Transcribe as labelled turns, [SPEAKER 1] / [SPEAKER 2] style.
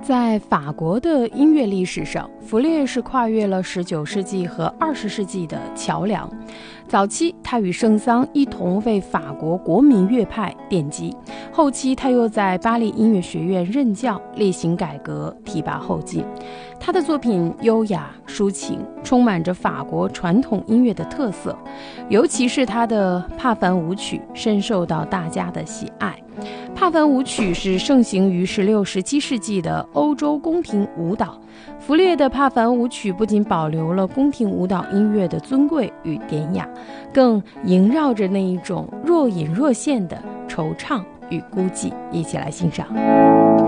[SPEAKER 1] 在法国的音乐历史上，弗列是跨越了19世纪和20世纪的桥梁。早期他与圣桑一同为法国国民乐派奠基，后期他又在巴黎音乐学院任教，例行改革，提拔后进。他的作品优雅抒情，充满着法国传统音乐的特色，尤其是他的帕凡舞曲深受到大家的喜爱。帕凡舞曲是盛行于16、17世纪的欧洲宫廷舞蹈。弗列的帕凡舞曲不仅保留了宫廷舞蹈音乐的尊贵与典雅，更萦绕着那一种若隐若现的惆怅与孤寂。一起来欣赏。